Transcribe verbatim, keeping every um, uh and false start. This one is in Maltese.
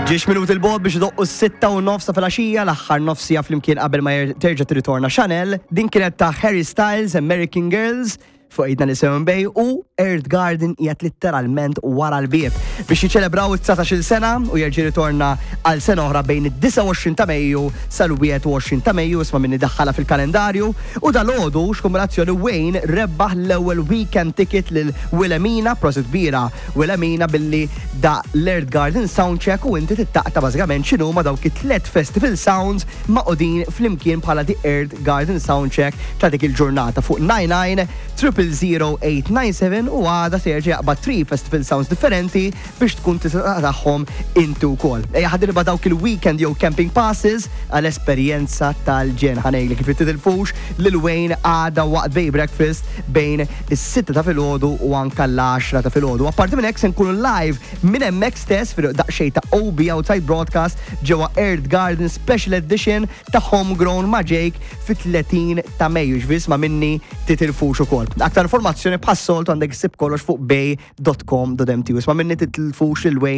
Ġiex minut il-bod biex doqqu s-sitta u nofsa fil-axija, l-axħar nofsija fl-imkien qabel ma terġa' tirritorna Chanel, din kienet ta' Harry Styles, American Girls, fuq idna nisewem bej u Earth Garden qiegħed litteralment wara l-bieb biex jiċċelebraw it-tisatax-il sena u jerġa' ritorna għal sena oħra bejn id-disa u għoxrin ta' Mejju sal-wieħed u għoxrin ta' Mejju isma' minni daħħala fil-kalendarju u dal-għodu x'kombinazzjoni Wayne rebbaħ l-ewwel weekend ticket lil Wilhelmina, prosit kbira Wilhelmina billi da l-Earth Garden Soundcheck u inti tittaqta bażikament x'inhu ma dawk it-tliet festival sounds maqudin flimkien bħala the Earth Garden Soundcheck ta' dik il-ġurnata fuq nine nine zero zero zero eight nine seven u għada serġi jaqbad three festival sounds differenti biex tkun tista' tagħhom intu wkoll. Ejja ħadirba dawk il-weekend jew camping passes għall-esperjenza tal-ġen ħanejli kif titilfux lil Wayne għada waqt bej breakfast bejn is-sitta ta' filgħodu u anke l-għaxra ta' filgħodu. Apparti minn hekk se nkunu live minn hemmhekk stess fir daqsxejn ta' O B Outside Broadcast ġewwa Earth Garden Special Edition ta' Homegrown ma' Jake fit-tletin ta' Mejju ġvis ma' minni titilfux ukoll. Aktar informazzjoni bħas-soltu għandek issib kollox fuq bej dot com dot m t. Isma' minni titilfux il-Wayne